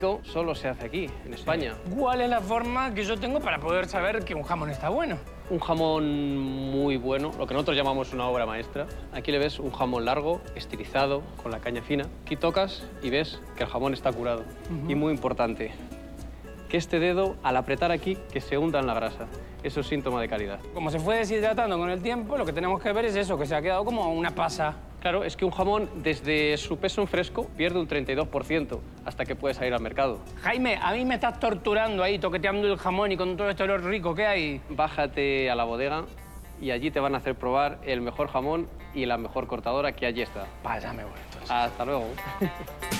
solo se hace aquí, en España. ¿Cuál es la forma que yo tengo para poder saber que un jamón está bueno? Un jamón muy bueno, lo que nosotros llamamos una obra maestra. Aquí le ves un jamón largo, estilizado, con la caña fina. Aquí tocas y ves que el jamón está curado. Y muy importante, que este dedo, al apretar aquí, que se hunda en la grasa. Eso es síntoma de calidad. Como se fue deshidratando con el tiempo, lo que tenemos que ver es eso, que se ha quedado como una pasa. Claro, es que un jamón, desde su peso en fresco, pierde un 32% hasta que puede salir al mercado. Jaime, a mí me estás torturando ahí, toqueteando el jamón y con todo este olor rico que hay. Bájate a la bodega y allí te van a hacer probar el mejor jamón y la mejor cortadora que allí está. Vaya, me voy entonces. Hasta luego.